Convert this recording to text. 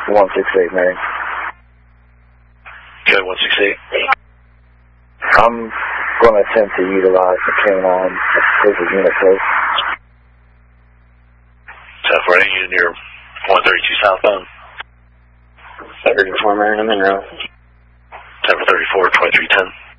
168, Mary. Okay, 168. I'm going to attempt to utilize the canine exclusive unit code. South Reading, and you're 132 southbound. 34, Mariner Monroe. 734, 2310.